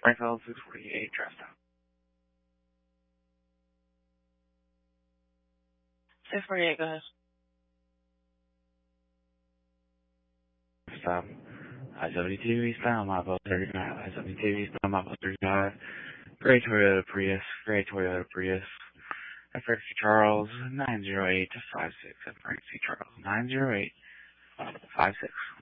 Frankfeld 648, draft stop. 648, go ahead. Stop. I-72 eastbound, my bus 39. I-72 eastbound, my bus 35. Gray Toyota Prius. At Frank C. Charles, 908-56. At Frank C. Charles, 908-56.